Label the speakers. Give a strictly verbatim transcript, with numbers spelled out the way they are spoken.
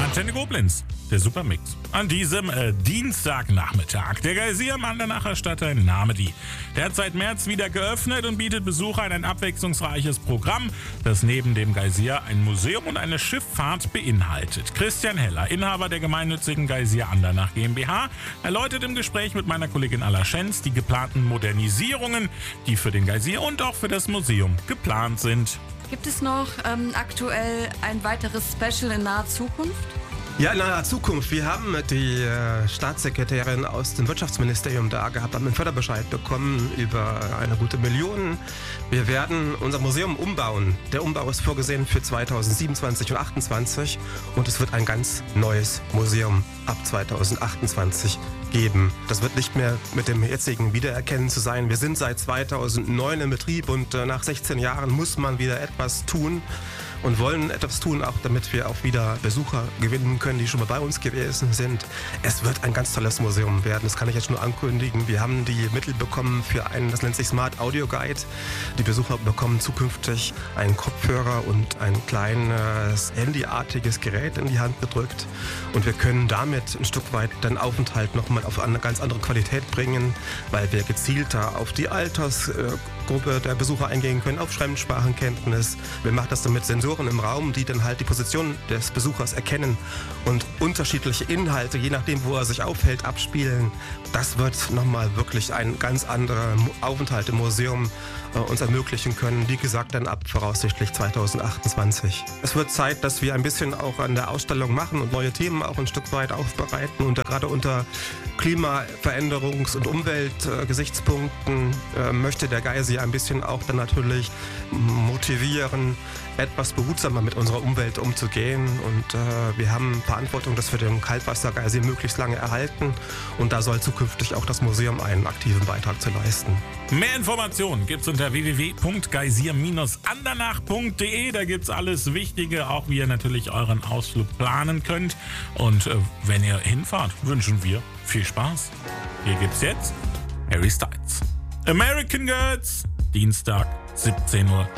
Speaker 1: Antenne Koblenz, der Supermix. An diesem äh, Dienstagnachmittag. Der Geysir am Andernacher Stadtteil Namedy. Der hat seit März wieder geöffnet und bietet Besuchern ein abwechslungsreiches Programm, das neben dem Geysir ein Museum und eine Schifffahrt beinhaltet. Christian Heller, Inhaber der gemeinnützigen Geysir Andernach GmbH, erläutert im Gespräch mit meiner Kollegin Alla Schenz die geplanten Modernisierungen, die für den Geysir und auch für das Museum geplant sind.
Speaker 2: Gibt es noch ähm, aktuell ein weiteres Special in naher Zukunft?
Speaker 3: Ja, in naher Zukunft. Wir haben die äh, Staatssekretärin aus dem Wirtschaftsministerium da gehabt, haben einen Förderbescheid bekommen über eine gute Million. Wir werden unser Museum umbauen. Der Umbau ist vorgesehen für zweitausendsiebenundzwanzig und achtundzwanzig und es wird ein ganz neues Museum ab zweitausendachtundzwanzig geben. Das wird nicht mehr mit dem jetzigen wiedererkennen zu sein. Wir sind seit zweitausendneun in Betrieb und äh, nach sechzehn Jahren muss man wieder etwas tun. Und wollen etwas tun, auch damit wir auch wieder Besucher gewinnen können, die schon mal bei uns gewesen sind. Es wird ein ganz tolles Museum werden, das kann ich jetzt nur ankündigen. Wir haben die Mittel bekommen für einen, das nennt sich Smart Audio Guide. Die Besucher bekommen zukünftig einen Kopfhörer und ein kleines handyartiges Gerät in die Hand gedrückt. Und wir können damit ein Stück weit den Aufenthalt nochmal auf eine ganz andere Qualität bringen, weil wir gezielter auf die Altersgruppe der Besucher eingehen können, auf Fremdsprachenkenntnis. Wir machen das dann mit Sensoren im Raum, die dann halt die Position des Besuchers erkennen und unterschiedliche Inhalte, je nachdem, wo er sich aufhält, abspielen. Das wird nochmal wirklich ein ganz anderer Aufenthalt im Museum äh, uns ermöglichen können. Wie gesagt, dann ab voraussichtlich zweitausendachtundzwanzig. Es wird Zeit, dass wir ein bisschen auch an der Ausstellung machen und neue Themen auch ein Stück weit aufbereiten. Und gerade unter Klimaveränderungs- und Umweltgesichtspunkten äh, möchte der Geysir ein bisschen auch dann natürlich motivieren, etwas behutsamer mit unserer Umwelt umzugehen. Und äh, wir haben Verantwortung, dass wir den Kaltwassergeysir möglichst lange erhalten. Und da soll zukünftig auch das Museum einen aktiven Beitrag zu leisten.
Speaker 1: Mehr Informationen gibt's unter w w w punkt geysir andernach punkt d e. Da gibt's alles Wichtige, auch wie ihr natürlich euren Ausflug planen könnt. Und äh, wenn ihr hinfahrt, wünschen wir viel Spaß. Hier gibt's jetzt Harry Styles. American Girls, Dienstag, siebzehn Uhr.